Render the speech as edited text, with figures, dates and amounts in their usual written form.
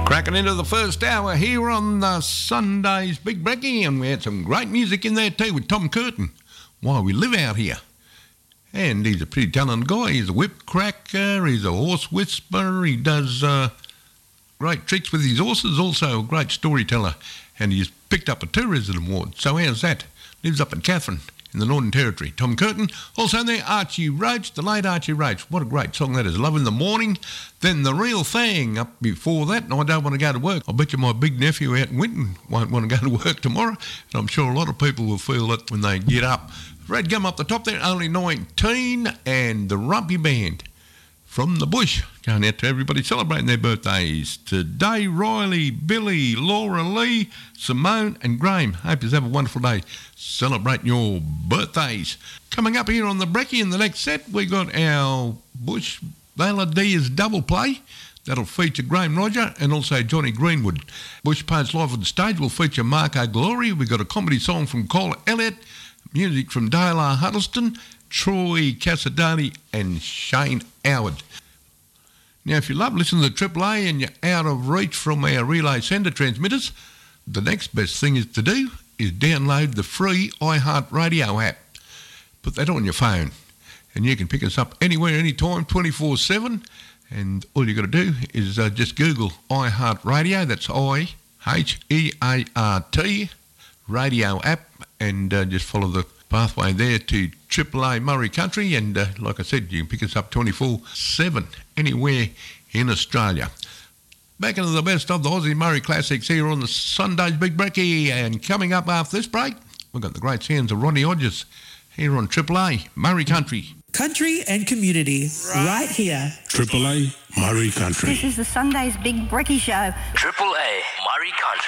Cracking into the first hour here on the Sunday's Big Brekkie, and we had some great music in there too with Tom Curtin, Why We Live Out Here. And he's a pretty talented guy. He's a whip cracker, he's a horse whisperer, he does great tricks with his horses, also a great storyteller, and he's picked up a tourism award. So how's that? Lives up in Katherine in the Northern Territory. Tom Curtin. Also there, Archie Roach, the late Archie Roach. What a great song that is. Love in the Morning. Then The Real Thing up before that, and I Don't Want to Go to Work. I bet you my big nephew out in Winton won't want to go to work tomorrow, and I'm sure a lot of people will feel that when they get up. Red Gum up the top there, only 19, and the Rumpy Band from the bush. Going out to everybody celebrating their birthdays today. Riley, Billy, Laura Lee, Simone and Graham. Hope you have a wonderful day celebrating your birthdays. Coming up here on the Brekkie in the next set, we got our Bush Balladeers double play. That'll feature Graham Roger and also Johnny Greenwood. Bush Poets Live on the Stage will feature Marco Glory. We've got a comedy song from Cole Elliott, music from Dale R. Huddleston, Troy Casadoni and Shane Howard. Now, if you love listening to Triple A and you're out of reach from our relay sender transmitters, the next best thing is to do is download the free iHeartRadio app. Put that on your phone and you can pick us up anywhere, anytime, 24/7. And all you got to do is just Google iHeartRadio, that's iHeart radio app, and just follow the pathway there to Triple A Murray Country, and like I said, you can pick us up 24/7 anywhere in Australia. Back into the best of the Aussie Murray Classics here on the Sunday's Big Brekkie, and coming up after this break, we've got the great sounds of Ronnie Hodges here on Triple A Murray Country. Country and community, right here. Triple A Murray Country. This is the Sunday's Big Brekkie Show. Triple A Murray Country.